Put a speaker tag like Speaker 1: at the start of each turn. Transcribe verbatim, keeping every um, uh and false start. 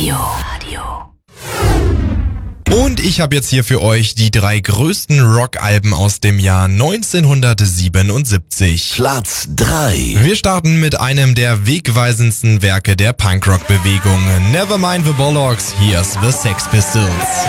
Speaker 1: Radio.
Speaker 2: Und ich habe jetzt hier für euch die drei größten Rockalben aus dem Jahr neunzehnhundertsiebenundsiebzig.
Speaker 3: Platz drei.
Speaker 2: Wir starten mit einem der wegweisendsten Werke der Punkrock-Bewegung. Nevermind the Bollocks, here's the Sex Pistols.